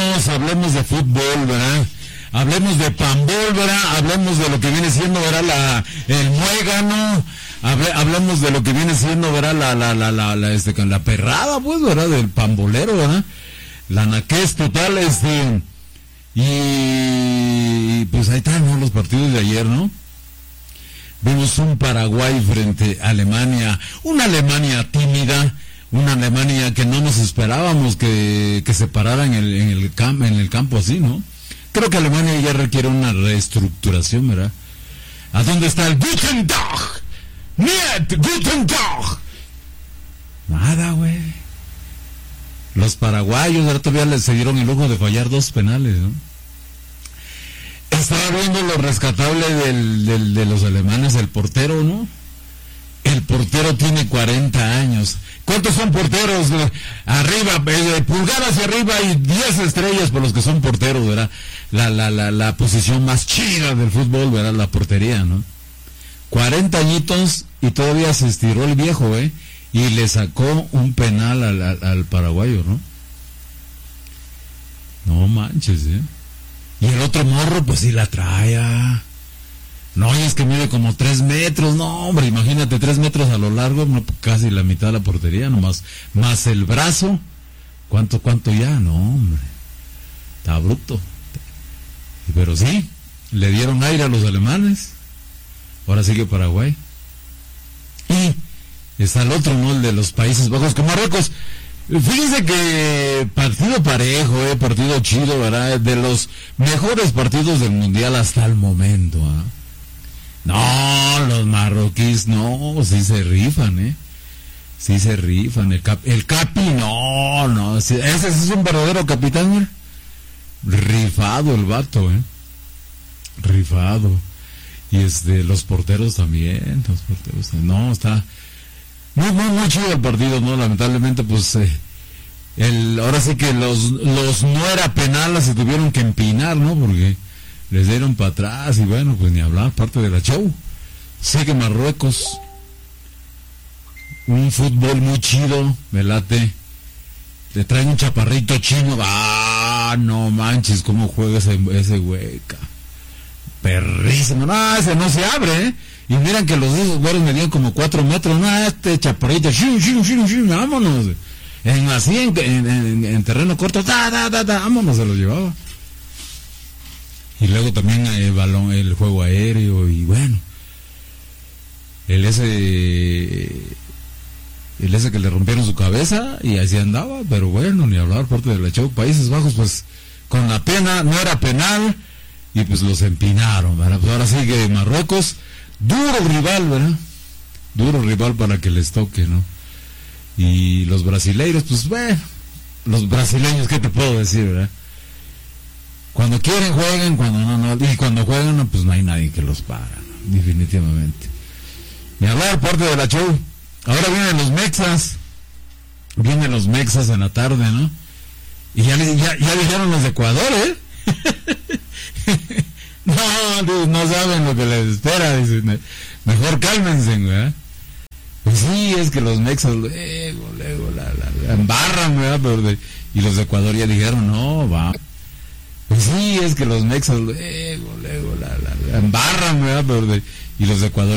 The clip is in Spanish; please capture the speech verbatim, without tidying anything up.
hablemos, hablemos de fútbol, ¿verdad? Hablemos de pambol, ¿verdad? Hablemos de lo que viene siendo, ¿verdad? La, el muégano. Hable, hablemos de lo que viene siendo, ¿verdad? La, la, la, la, la, este, la perrada, pues, ¿verdad? Del pambolero, ¿verdad? La naquez total, este. Y pues ahí están, ¿no? Los partidos de ayer, ¿no? Vimos un Paraguay frente a Alemania, una Alemania tímida, una Alemania que no nos esperábamos que, que se parara en el, en el campo, en el campo así, ¿no? Creo que Alemania ya requiere una reestructuración, ¿verdad? ¿A dónde está el Guten Tag? ¡Niet! ¡Guten Tag! Nada, güey. Los paraguayos ahora todavía les se dieron el lujo de fallar dos penales, ¿no? Estaba viendo lo rescatable del, del, de los alemanes, el portero, ¿no? El portero tiene cuarenta años. ¿Cuántos son porteros? Arriba, eh, pulgar hacia arriba y diez estrellas por los que son porteros, ¿verdad? La, la, la, la posición más chida del fútbol, ¿verdad? La portería, ¿no? cuarenta añitos y todavía se estiró el viejo, ¿eh? Y le sacó un penal al, al, al paraguayo, ¿no? No manches, ¿eh? Y el otro morro, pues sí la trae. Ah. No, y es que mide como tres metros, no, hombre, imagínate, tres metros a lo largo, no, casi la mitad de la portería, nomás, más el brazo. ¿Cuánto, cuánto ya? No, hombre. Está bruto. Pero sí, le dieron aire a los alemanes. Ahora sigue Paraguay. Y está el otro, ¿no? El de los Países Bajos, con Marruecos. Fíjense que partido parejo, eh, partido chido, ¿verdad? De los mejores partidos del mundial hasta el momento, ¿ah? No, los marroquíes, no, sí se rifan, ¿eh? Sí se rifan. El, cap, el Capi, no, no, sí, ese es un verdadero capitán, mira. Rifado el vato, ¿eh? Rifado. Y este, los porteros también, los porteros también. No, está muy, muy, muy chido el partido, ¿no? Lamentablemente, pues, eh, el, ahora sí que los, los no era penal, se tuvieron que empinar, ¿no? Porque les dieron para atrás y bueno, pues ni hablar, parte de la show. Sigue Marruecos. Un fútbol muy chido, me late. Le traen un chaparrito chino. Ah, no manches, cómo juega ese, ese hueca. Perrísimo. No, ese no se abre, ¿eh? Y miran que los dos güeros medían como cuatro metros. No, este chaparrito, shum, shum, shum, shum, vámonos. En, así, en, en, en, en terreno corto, da, da, da, da, vámonos, se lo llevaba. Y luego también el balón, el juego aéreo, y bueno. El ese... El ese que le rompieron su cabeza, y así andaba, pero bueno, ni hablar, parte de la show. Países Bajos, pues, con la pena, no era penal, y pues los empinaron, ¿verdad? Pues ahora sigue Marruecos, duro rival, ¿verdad? Duro rival para que les toque, ¿no? Y los brasileiros, pues bueno, los brasileños, ¿qué te puedo decir, verdad? Cuando quieren juegan, cuando no, no, y cuando juegan, no, pues no hay nadie que los para, ¿no? Definitivamente. Ni hablar, parte de la show. Ahora vienen los mexas, vienen los mexas en la tarde, ¿no? Y ya, ya, ya dijeron los de Ecuador, ¿eh? No, no saben lo que les espera, dicen. Mejor cálmense, ¿verdad? Pues sí, es que los mexas luego, luego, la, la, la embarran, ¿verdad? Pero de, y los de Ecuador ya dijeron, no, va. Pues sí, es que los mexas luego, luego, la, la, la embarran, ¿verdad? Pero de, y los de Ecuador